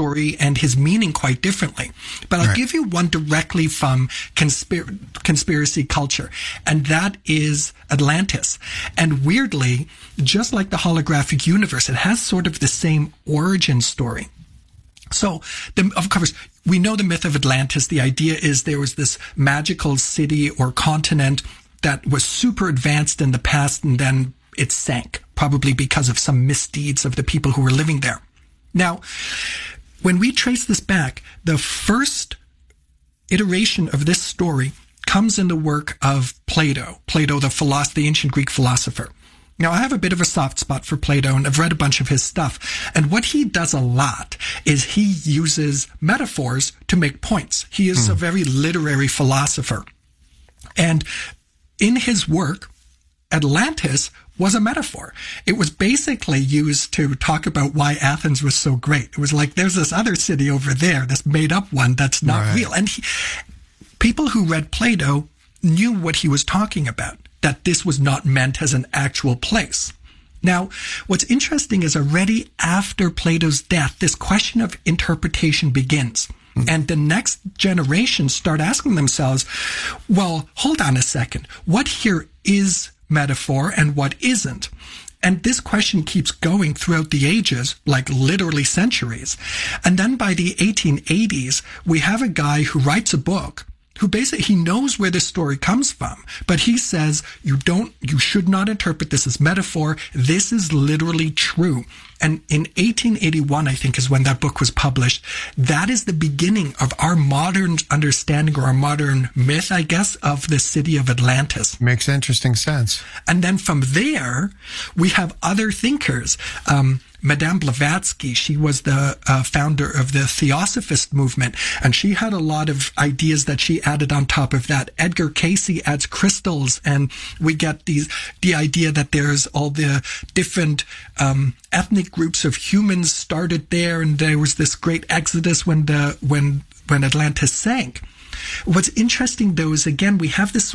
story and his meaning quite differently. But I'll give you one directly from conspiracy culture, and that is Atlantis. And weirdly, just like the holographic universe, it has sort of the same origin story. So, of course, we know the myth of Atlantis. The idea is there was this magical city or continent that was super advanced in the past, and then it sank, probably because of some misdeeds of the people who were living there. Now, when we trace this back, the first iteration of this story comes in the work of Plato, the ancient Greek philosopher. Now, I have a bit of a soft spot for Plato, and I've read a bunch of his stuff. And what he does a lot is he uses metaphors to make points. He is a very literary philosopher. And in his work, Atlantis was a metaphor. It was basically used to talk about why Athens was so great. It was like, there's this other city over there, this made-up one that's not real. And people who read Plato knew what he was talking about, that this was not meant as an actual place. Now, what's interesting is already after Plato's death, this question of interpretation begins. And the next generation start asking themselves, well, hold on a second. What here is metaphor and what isn't? And this question keeps going throughout the ages, like literally centuries. And then by the 1880s, we have a guy who writes a book who basically, he knows where this story comes from, but he says, you should not interpret this as metaphor. This is literally true. And in 1881, I think, is when that book was published. That is the beginning of our modern understanding, or our modern myth, I guess, of the city of Atlantis. Makes interesting sense. And then from there, we have other thinkers. Madame Blavatsky, she was the founder of the Theosophist movement, and she had a lot of ideas that she added on top of that. Edgar Cayce adds crystals, and we get the idea that there's all the different ethnic groups of humans started there, and there was this great exodus when Atlantis sank. What's interesting, though, is again, we have this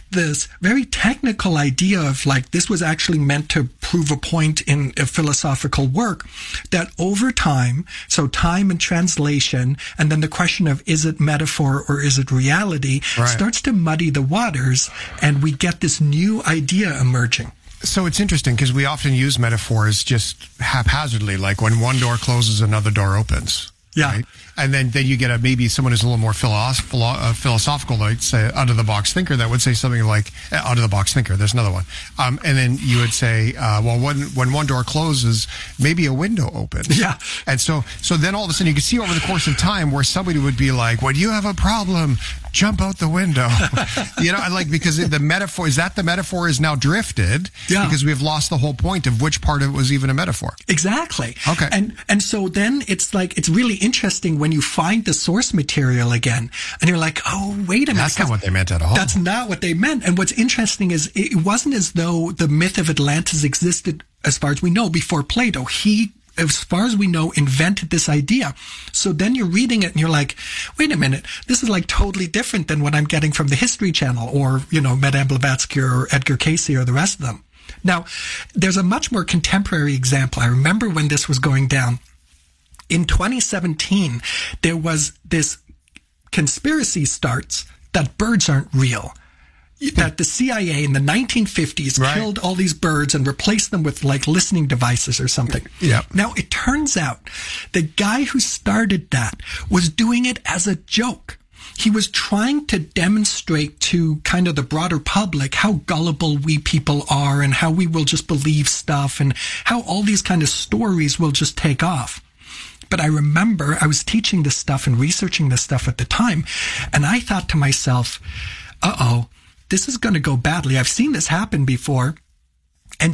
very technical idea of like, this was actually meant to prove a point in a philosophical work, that over time, so time and translation, and then the question of is it metaphor or is it reality, starts to muddy the waters, and we get this new idea emerging. So it's interesting because we often use metaphors just haphazardly, like when one door closes, another door opens. Yeah. Right? And then you get maybe someone who's a little more philosophical, like say out-of-the-box thinker, that would say something like out-of-the-box thinker. There's another one. And then you would say, well, when one door closes, maybe a window opens. Yeah. And so then all of a sudden you can see over the course of time where somebody would be like, when you have a problem, jump out the window. Because the metaphor is now drifted because we've lost the whole point of which part of it was even a metaphor. Exactly. Okay. And so then it's really interesting when you find the source material again, and you're like, oh, wait a minute. That's not what they meant at all. That's not what they meant. And what's interesting is it wasn't as though the myth of Atlantis existed, as far as we know, before Plato. He, as far as we know, invented this idea. So then you're reading it and you're like, wait a minute, this is like totally different than what I'm getting from the History Channel or, Madame Blavatsky or Edgar Cayce or the rest of them. Now, there's a much more contemporary example. I remember when this was going down. In 2017, there was this conspiracy starts that birds aren't real. That the CIA in the 1950s killed all these birds and replaced them with like listening devices or something. Yeah. Now, it turns out the guy who started that was doing it as a joke. He was trying to demonstrate to kind of the broader public how gullible we people are and how we will just believe stuff and how all these kind of stories will just take off. But I remember I was teaching this stuff and researching this stuff at the time, and I thought to myself, this is going to go badly. I've seen this happen before. And,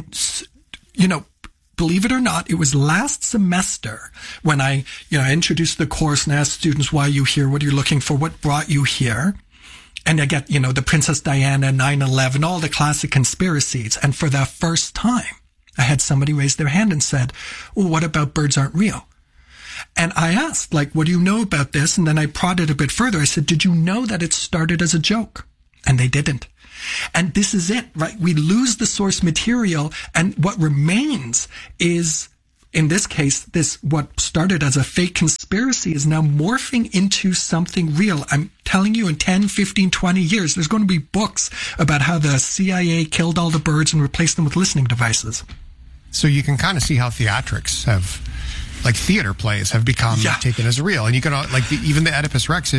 believe it or not, it was last semester when I introduced the course and asked students, why are you here? What are you looking for? What brought you here? And I get, the Princess Diana, 9/11, all the classic conspiracies. And for the first time, I had somebody raise their hand and said, well, what about birds aren't real? And I asked, what do you know about this? And then I prodded a bit further. I said, did you know that it started as a joke? And they didn't. And this is it, right? We lose the source material, and what remains is, in this case, what started as a fake conspiracy conspiracy is now morphing into something real. I'm telling you, in 10, 15, 20 years, there's going to be books about how the CIA killed all the birds and replaced them with listening devices. So you can kind of see how theatrics have, like theater plays, have become taken as real. And you can, like, even the Oedipus Rex,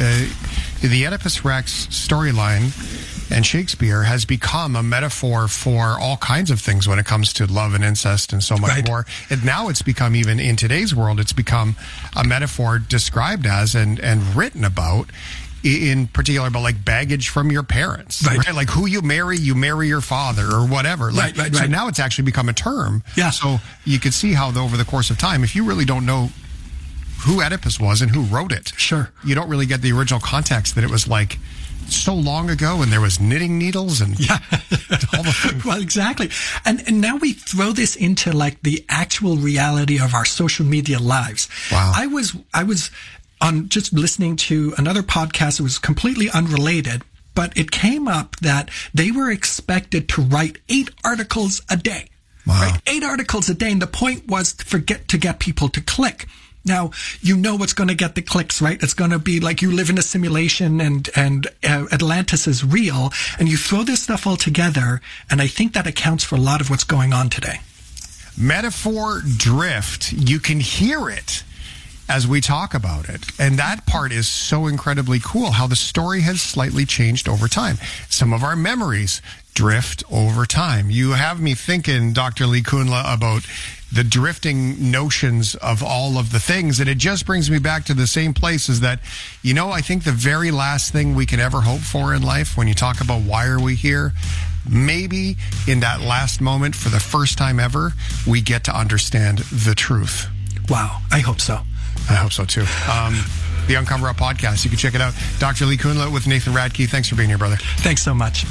the Oedipus Rex storyline and Shakespeare has become a metaphor for all kinds of things when it comes to love and incest and so much more. And now it's become, even in today's world, it's become a metaphor described as and written about, in particular, about like baggage from your parents, right? Like who you marry your father or whatever. Like, so now it's actually become a term. Yeah. So you could see how over the course of time, if you really don't know who Oedipus was and who wrote it, sure, you don't really get the original context that it was like so long ago and there was knitting needles and all the things. Well, exactly. And now we throw this into like the actual reality of our social media lives. Wow. I was on just listening to another podcast that was completely unrelated, but it came up that they were expected to write 8 articles a day. Wow. Right? 8 articles a day. And the point was to get people to click. Now, you know what's going to get the clicks, right? It's going to be like you live in a simulation and Atlantis is real, and you throw this stuff all together, and I think that accounts for a lot of what's going on today. Metaphor drift. You can hear it as we talk about it. And that part is so incredibly cool, how the story has slightly changed over time. Some of our memories drift over time. You have me thinking, Dr. Lee Kunla, about the drifting notions of all of the things. And it just brings me back to the same place, is that, you know, I think the very last thing we can ever hope for in life, when you talk about why are we here, maybe in that last moment, for the first time ever, we get to understand the truth. Wow. I hope so. I hope so too. The Uncover Up podcast, you can check it out. Dr. Lee Kunla with Nathan Radke. Thanks for being here, brother. Thanks so much.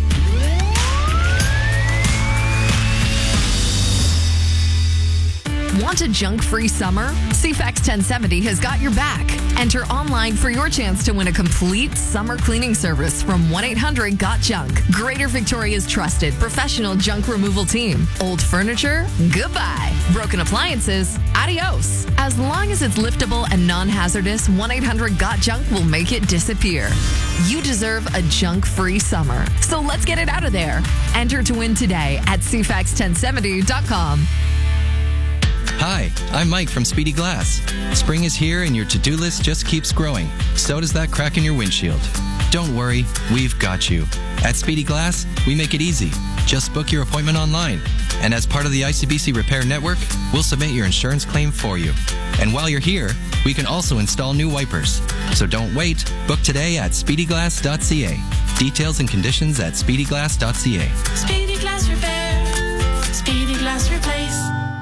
Want a junk-free summer? CFAX 1070 has got your back. Enter online for your chance to win a complete summer cleaning service from 1-800-GOT-JUNK. Greater Victoria's trusted professional junk removal team. Old furniture? Goodbye. Broken appliances? Adios. As long as it's liftable and non-hazardous, 1-800-GOT-JUNK will make it disappear. You deserve a junk-free summer. So let's get it out of there. Enter to win today at CFAX1070.com. Hi, I'm Mike from Speedy Glass. Spring is here and your to-do list just keeps growing. So does that crack in your windshield. Don't worry, we've got you. At Speedy Glass, we make it easy. Just book your appointment online. And as part of the ICBC Repair Network, we'll submit your insurance claim for you. And while you're here, we can also install new wipers. So don't wait. Book today at speedyglass.ca. Details and conditions at speedyglass.ca. Speedy Glass Repair. Speedy Glass Replace.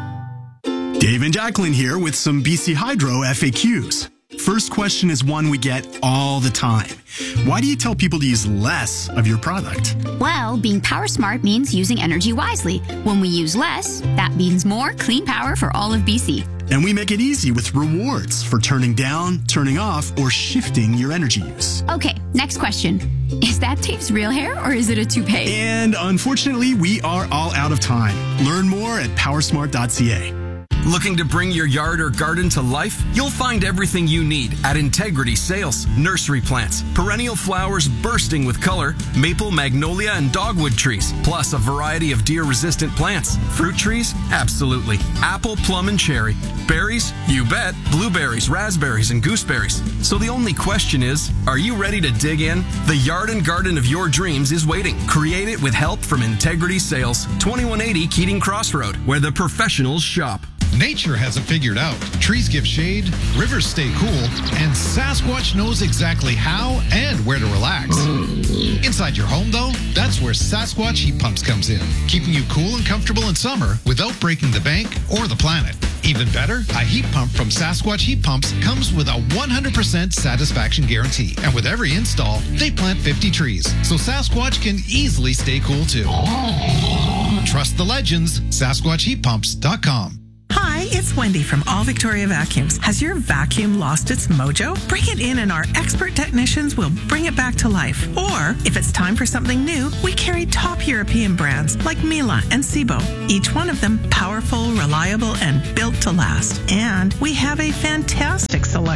Dave and Jacqueline here with some BC Hydro FAQs. First question is one we get all the time. Why do you tell people to use less of your product? Well, being power smart means using energy wisely. When we use less, that means more clean power for all of BC. And we make it easy with rewards for turning down, turning off, or shifting your energy use. Okay, next question. Is that Dave's real hair or is it a toupee? And unfortunately, we are all out of time. Learn more at powersmart.ca. Looking to bring your yard or garden to life? You'll find everything you need at Integrity Sales. Nursery plants, perennial flowers bursting with color, maple, magnolia, and dogwood trees, plus a variety of deer-resistant plants. Fruit trees? Absolutely. Apple, plum, and cherry. Berries? You bet. Blueberries, raspberries, and gooseberries. So the only question is, are you ready to dig in? The yard and garden of your dreams is waiting. Create it with help from Integrity Sales. 2180 Keating Crossroad, where the professionals shop. Nature has it figured out. Trees give shade, rivers stay cool, and Sasquatch knows exactly how and where to relax. Inside your home, though, that's where Sasquatch Heat Pumps comes in, keeping you cool and comfortable in summer without breaking the bank or the planet. Even better, a heat pump from Sasquatch Heat Pumps comes with a 100% satisfaction guarantee. And with every install, they plant 50 trees, so Sasquatch can easily stay cool too. Trust the legends, SasquatchHeatPumps.com. Hi, it's Wendy from All Victoria Vacuums. Has your vacuum lost its mojo? Bring it in and our expert technicians will bring it back to life. Or, if it's time for something new, we carry top European brands like Miele and Sebo. Each one of them powerful, reliable, and built to last. And we have a fantastic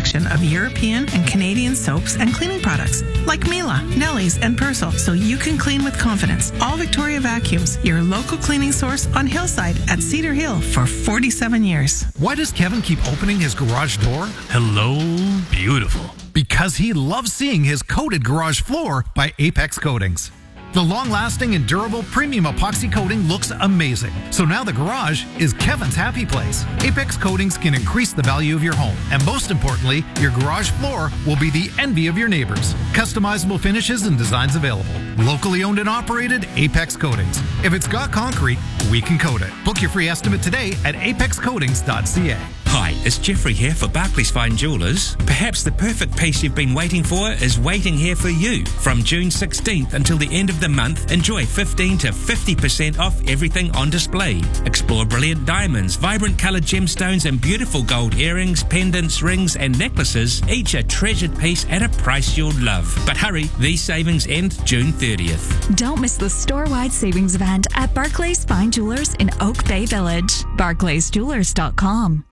selection of European and Canadian soaps and cleaning products like Mila, Nellie's, and Persil, so you can clean with confidence. All Victoria Vacuums, your local cleaning source on Hillside at Cedar Hill for 47 years. Why does Kevin keep opening his garage door? Hello, beautiful. Because he loves seeing his coated garage floor by Apex Coatings. The long-lasting and durable premium epoxy coating looks amazing. So now the garage is Kevin's happy place. Apex Coatings can increase the value of your home. And most importantly, your garage floor will be the envy of your neighbors. Customizable finishes and designs available. Locally owned and operated, Apex Coatings. If it's got concrete, we can coat it. Book your free estimate today at apexcoatings.ca. Hi, it's Jeffrey here for Barclays Fine Jewellers. Perhaps the perfect piece you've been waiting for is waiting here for you. From June 16th until the end of the month, enjoy 15 to 50% off everything on display. Explore brilliant diamonds, vibrant coloured gemstones and beautiful gold earrings, pendants, rings and necklaces, each a treasured piece at a price you'll love. But hurry, these savings end June 30th. Don't miss the store-wide savings event at Barclays Fine Jewellers in Oak Bay Village. BarclaysJewellers.com.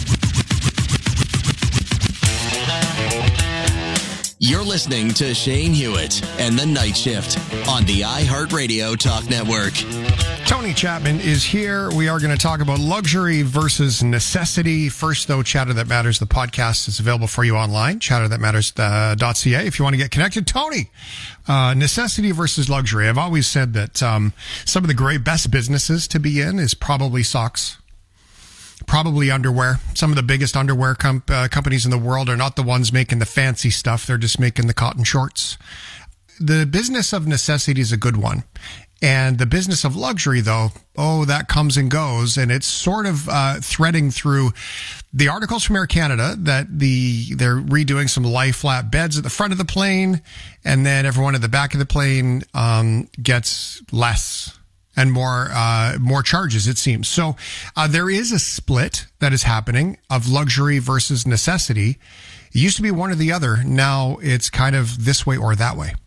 You're listening to Shane Hewitt and The Night Shift on the iHeartRadio Talk Network. Tony Chapman is here. We are going to talk about luxury versus necessity. First, though, Chatter That Matters, the podcast is available for you online, chatterthatmatters.ca. If you want to get connected, Tony, necessity versus luxury. I've always said that some of the best businesses to be in is probably socks. Probably underwear. Some of the biggest underwear companies in the world are not the ones making the fancy stuff. They're just making the cotton shorts. The business of necessity is a good one. And the business of luxury, though, that comes and goes. And it's sort of threading through the articles from Air Canada that they're redoing some lie flat beds at the front of the plane. And then everyone at the back of the plane gets less and more charges, it seems. So there is a split that is happening of luxury versus necessity. It used to be one or the other. Now it's kind of this way or that way.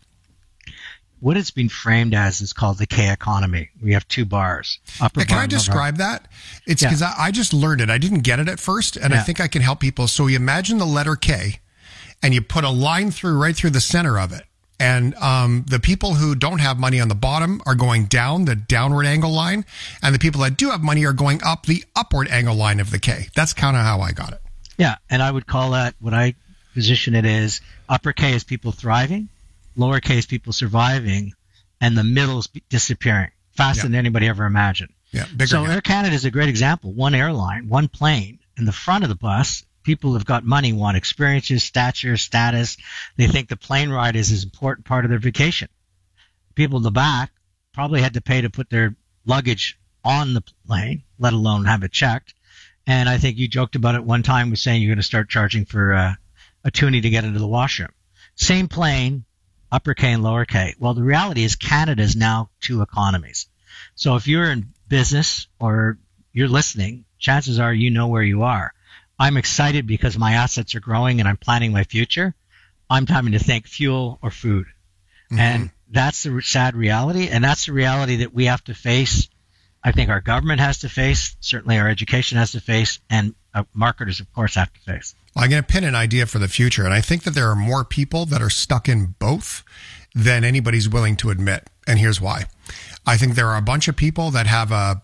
What it's been framed as is called the K economy. We have two bars. Can I describe that? It's because I just learned it. I didn't get it at first, and I think I can help people. So you imagine the letter K, and you put a line right through the center of it. And the people who don't have money on the bottom are going down the downward angle line. And the people that do have money are going up the upward angle line of the K. That's kind of how I got it. Yeah. And I would call that, what I position it is, upper K is people thriving, lower K is people surviving, and the middle is disappearing faster than anybody ever imagined. Yeah. So Air Canada is a great example. One airline, one plane, in the front of the bus, people who've got money want experiences, stature, status. They think the plane ride is an important part of their vacation. People in the back probably had to pay to put their luggage on the plane, let alone have it checked. And I think you joked about it one time with saying you're going to start charging for a toonie to get into the washroom. Same plane, upper K and lower K. Well, the reality is Canada is now two economies. So if you're in business or you're listening, chances are you know where you are. I'm excited because my assets are growing and I'm planning my future. I'm having to think fuel or food. Mm-hmm. And that's the sad reality. And that's the reality that we have to face. I think our government has to face, certainly our education has to face, and marketers, of course, have to face. Well, I'm going to pin an idea for the future. And I think that there are more people that are stuck in both than anybody's willing to admit. And here's why. I think there are a bunch of people that have a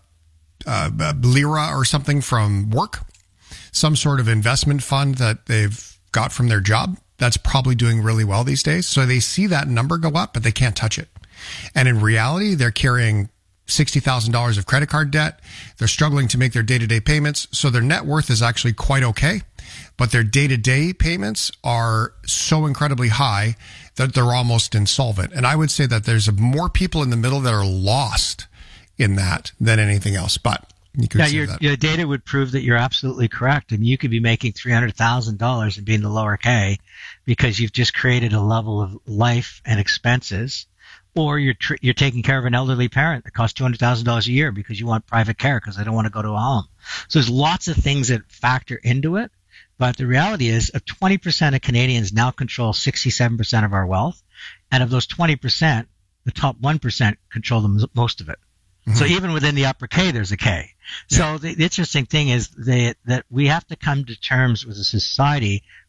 lira or something from work, some sort of investment fund that they've got from their job that's probably doing really well these days. So they see that number go up, but they can't touch it. And in reality, they're carrying $60,000 of credit card debt. They're struggling to make their day-to-day payments. So their net worth is actually quite okay, but their day-to-day payments are so incredibly high that they're almost insolvent. And I would say that there's more people in the middle that are lost in that than anything else. But you could say that. Your data would prove that you're absolutely correct. I mean, you could be making $300,000 and be in the lower K because you've just created a level of life and expenses, or you're taking care of an elderly parent that costs $200,000 a year because you want private care because they don't want to go to a home. So there's lots of things that factor into it. But the reality is, 20% of Canadians now control 67% of our wealth, and of those 20%, the top 1% control most of it. Mm-hmm. So even within the upper K, there's a K. Yeah. So the interesting thing is that we have to come to terms with a society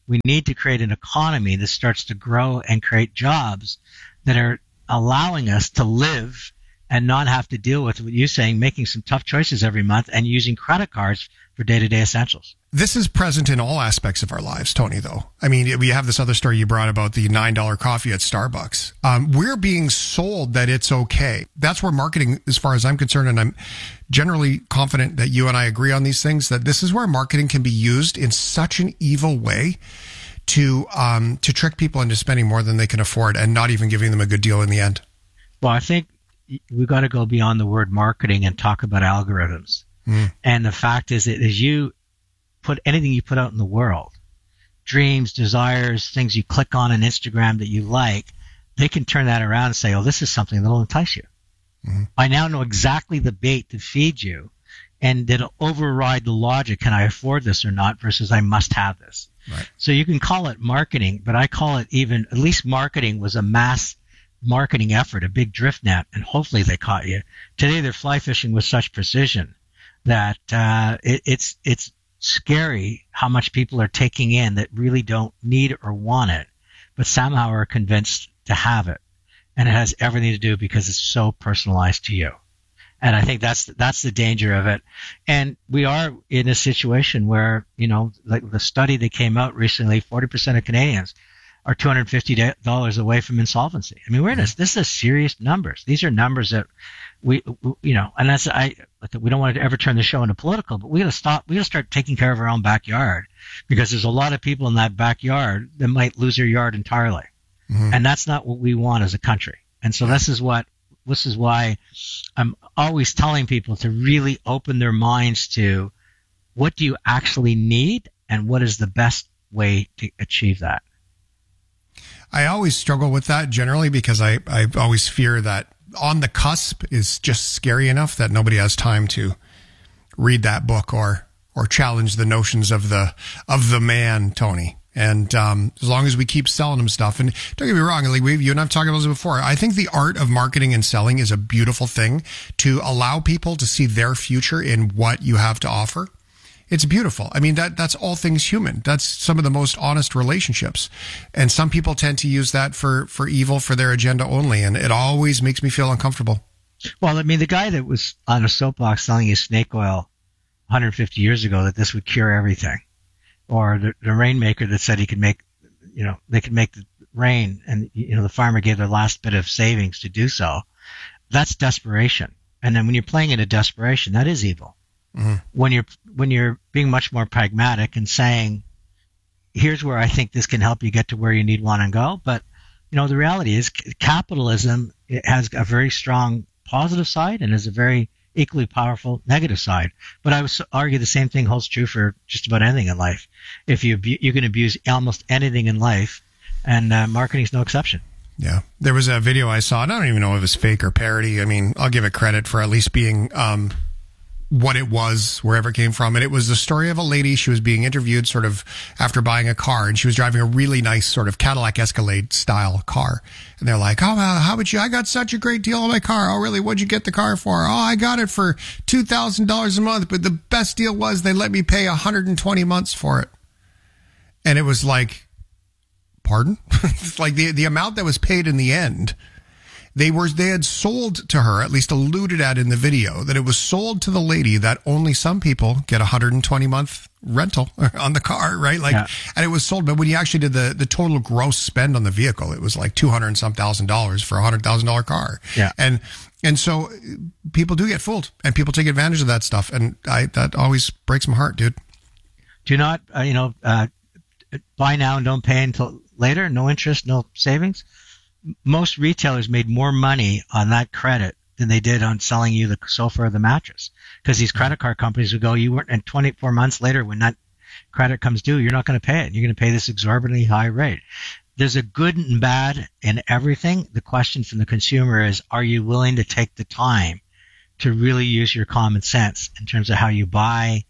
We need to create an economy that starts to grow and create jobs that are allowing us to live and not have to deal with what you're saying, making some tough choices every month and using credit cards for day-to-day essentials. This is present in all aspects of our lives, Tony, though. I mean, we have this other story you brought about the $9 coffee at Starbucks. We're being sold that it's okay. That's where marketing, as far as I'm concerned, and I'm generally confident that you and I agree on these things, that this is where marketing can be used in such an evil way to trick people into spending more than they can afford and not even giving them a good deal in the end. Well, I think we've got to go beyond the word marketing and talk about algorithms. And the fact is that as you put anything you put out in the world, dreams, desires, things you click on Instagram that you like, they can turn that around and say, oh, this is something that will entice you. I now know exactly the bait to feed you, and it'll override the logic, can I afford this or not, versus I must have this. Right. So you can call it marketing, but I call it at least marketing was a mass marketing effort, a big drift net, and hopefully they caught you. Today they're fly fishing with such precision that it's scary how much people are taking in that really don't need or want it, but somehow are convinced to have it. And it has everything to do because it's so personalized to you. And I think that's the danger of it. And we are in a situation where, like the study that came out recently, 40% of Canadians are $250 away from insolvency. I mean, this is serious numbers. These are numbers that we and that's we don't want to ever turn the show into political, but we got to start taking care of our own backyard, because there's a lot of people in that backyard that might lose their yard entirely. And that's not what we want as a country. And so this is why I'm always telling people to really open their minds to what do you actually need and what is the best way to achieve that. I always struggle with that generally because I always fear that on the cusp is just scary enough that nobody has time to read that book or challenge the notions of the man, Tony. And as long as we keep selling them stuff, and don't get me wrong, like you and I've talked about this before, I think the art of marketing and selling is a beautiful thing to allow people to see their future in what you have to offer. It's beautiful. I mean, that's all things human. That's some of the most honest relationships. And some people tend to use that for evil, for their agenda only. And it always makes me feel uncomfortable. Well, I mean, the guy that was on a soapbox selling you snake oil 150 years ago that this would cure everything, or the rainmaker that said he could make, they could make the rain, and, the farmer gave their last bit of savings to do so. That's desperation. And then when you're playing into desperation, that is evil. When you're being much more pragmatic and saying, here's where I think this can help you get to where you need, want, and go. But, the reality is capitalism, it has a very strong positive side and has a very equally powerful negative side. But I would argue the same thing holds true for just about anything in life. If you can abuse almost anything in life, and marketing is no exception. Yeah. There was a video I saw, and I don't even know if it was fake or parody. I mean, I'll give it credit for at least being what it was, wherever it came from. And it was the story of a lady. She was being interviewed sort of after buying a car, and she was driving a really nice sort of Cadillac Escalade style car. And they're like, oh, how about you? I got such a great deal on my car. Oh, really? What'd you get the car for? Oh, I got it for $2,000 a month. But the best deal was they let me pay 120 months for it. And it was like, pardon? Like the amount that was paid in the end, they had sold to her, at least alluded at in the video, that it was sold to the lady that only some people get 120 month rental on the car, right? Like, yeah. And it was sold, but when you actually did the total gross spend on the vehicle, it was like $200 and some $1,000 for a $100,000 car. Yeah. And so people do get fooled, and people take advantage of that stuff. And that always breaks my heart, dude. Do not, buy now and don't pay until later. No interest, no savings. Most retailers made more money on that credit than they did on selling you the sofa or the mattress, because these credit card companies would go, and 24 months later, when that credit comes due, you're not going to pay it. You're going to pay this exorbitantly high rate. There's a good and bad in everything. The question from the consumer is, are you willing to take the time to really use your common sense in terms of how you buy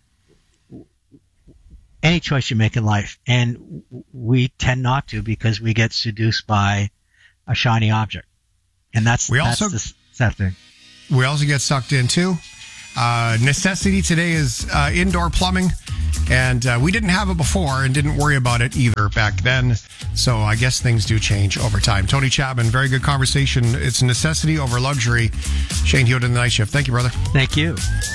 any choice you make in life? And we tend not to, because we get seduced by a shiny object. And that's the sad thing. We also get sucked into Necessity today is indoor plumbing. And we didn't have it before and didn't worry about it either back then. So I guess things do change over time. Tony Chapman, very good conversation. It's necessity over luxury. Shane Hewitt in the Night Shift. Thank you, brother. Thank you.